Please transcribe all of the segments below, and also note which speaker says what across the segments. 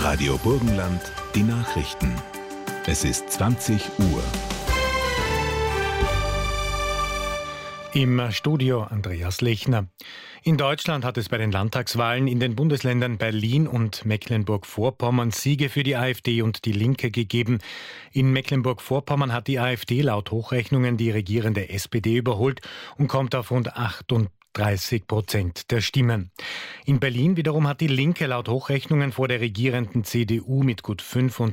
Speaker 1: Radio Burgenland, die Nachrichten. Es ist 20 Uhr.
Speaker 2: Im Studio Andreas Lechner. In Deutschland hat es bei den Landtagswahlen in den Bundesländern Berlin und Mecklenburg-Vorpommern Siege für die AfD und die Linke gegeben. In Mecklenburg-Vorpommern hat die AfD laut Hochrechnungen die regierende SPD überholt und kommt auf rund 38% der Stimmen. In Berlin wiederum hat die Linke laut Hochrechnungen vor der regierenden CDU mit gut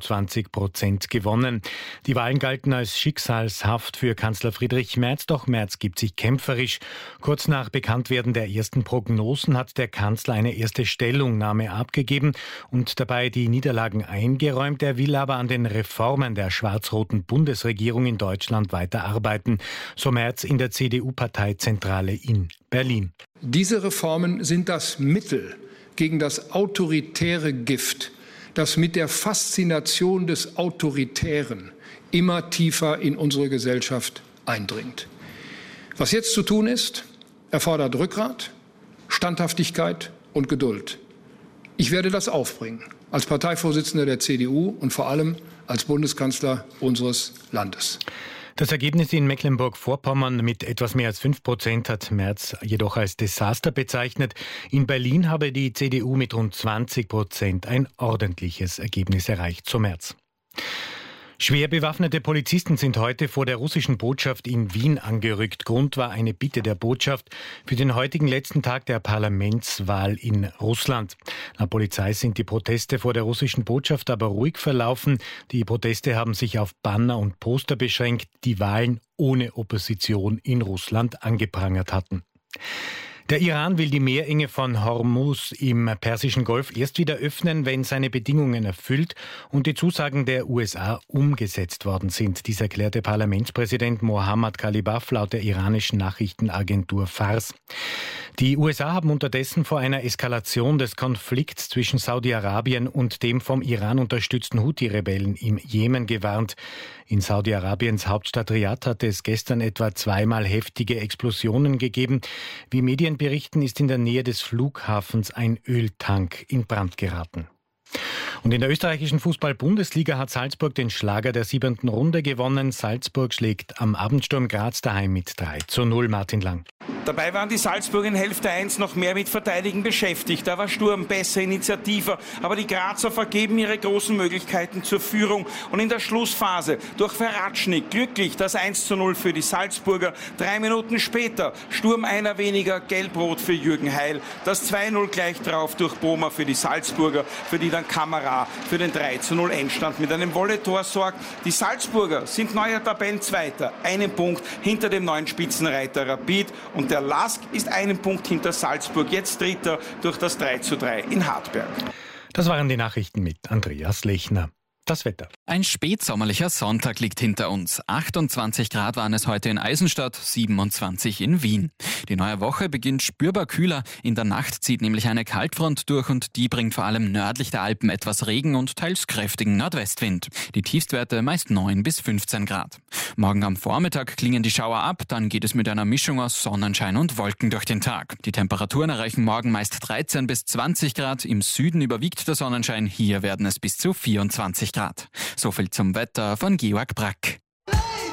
Speaker 2: 25% gewonnen. Die Wahlen galten als schicksalshaft für Kanzler Friedrich Merz, doch Merz gibt sich kämpferisch. Kurz nach Bekanntwerden der ersten Prognosen hat der Kanzler eine erste Stellungnahme abgegeben und dabei die Niederlagen eingeräumt. Er will aber an den Reformen der schwarz-roten Bundesregierung in Deutschland weiterarbeiten, so Merz in der CDU-Parteizentrale in Berlin.
Speaker 3: Diese Reformen sind das Mittel gegen das autoritäre Gift, das mit der Faszination des Autoritären immer tiefer in unsere Gesellschaft eindringt. Was jetzt zu tun ist, erfordert Rückgrat, Standhaftigkeit und Geduld. Ich werde das aufbringen, als Parteivorsitzender der CDU und vor allem als Bundeskanzler unseres Landes.
Speaker 2: Das Ergebnis in Mecklenburg-Vorpommern mit etwas mehr als 5% hat Merz jedoch als Desaster bezeichnet. In Berlin habe die CDU mit rund 20% ein ordentliches Ergebnis erreicht, so Merz. Schwer bewaffnete Polizisten sind heute vor der russischen Botschaft in Wien angerückt. Grund war eine Bitte der Botschaft für den heutigen letzten Tag der Parlamentswahl in Russland. Laut Polizei sind die Proteste vor der russischen Botschaft aber ruhig verlaufen. Die Proteste haben sich auf Banner und Poster beschränkt, die Wahlen ohne Opposition in Russland angeprangert hatten. Der Iran will die Meerenge von Hormuz im Persischen Golf erst wieder öffnen, wenn seine Bedingungen erfüllt und die Zusagen der USA umgesetzt worden sind. Dies erklärte Parlamentspräsident Mohammad Khalibaf laut der iranischen Nachrichtenagentur Fars. Die USA haben unterdessen vor einer Eskalation des Konflikts zwischen Saudi-Arabien und dem vom Iran unterstützten Houthi-Rebellen im Jemen gewarnt. In Saudi-Arabiens Hauptstadt Riad hatte es gestern etwa zweimal heftige Explosionen gegeben. Wie Medien berichten, ist in der Nähe des Flughafens ein Öltank in Brand geraten. Und in der österreichischen Fußball-Bundesliga hat Salzburg den Schlager der 7. Runde gewonnen. Salzburg schlägt am Abendsturm Graz daheim mit 3:0. Martin Lang.
Speaker 4: Dabei waren die Salzburger in Hälfte 1 noch mehr mit Verteidigen beschäftigt. Da war Sturm besser, initiativer, aber die Grazer vergeben ihre großen Möglichkeiten zur Führung. Und in der Schlussphase durch Verratschnik glücklich das 1:0 für die Salzburger. 3 Minuten später Sturm einer weniger, gelb-rot für Jürgen Heil. Das 2:0 gleich drauf durch Bohmer für die Salzburger, für die dann Kamera für den 3:0 Endstand mit einem Wolle-Tor sorgt. Die Salzburger sind neuer Tabellenzweiter, einen Punkt hinter dem neuen Spitzenreiter Rapid. Und der LASK ist einen Punkt hinter Salzburg, jetzt Dritter durch das 3:3 in Hartberg.
Speaker 2: Das waren die Nachrichten mit Andreas Lechner. Das Wetter.
Speaker 5: Ein spätsommerlicher Sonntag liegt hinter uns. 28 Grad waren es heute in Eisenstadt, 27 in Wien. Die neue Woche beginnt spürbar kühler. In der Nacht zieht nämlich eine Kaltfront durch und die bringt vor allem nördlich der Alpen etwas Regen und teils kräftigen Nordwestwind. Die Tiefstwerte meist 9 bis 15 Grad. Morgen am Vormittag klingen die Schauer ab, dann geht es mit einer Mischung aus Sonnenschein und Wolken durch den Tag. Die Temperaturen erreichen morgen meist 13 bis 20 Grad. Im Süden überwiegt der Sonnenschein, hier werden es bis zu 24 Grad. So viel zum Wetter von Georg Brack.